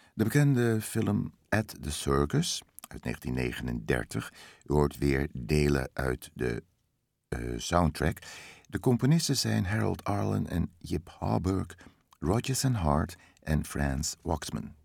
De bekende film At the Circus uit 1939. U hoort weer delen uit de soundtrack. De componisten zijn Harold Arlen en Jip Harburg, Rodgers and Hart en Franz Waxman.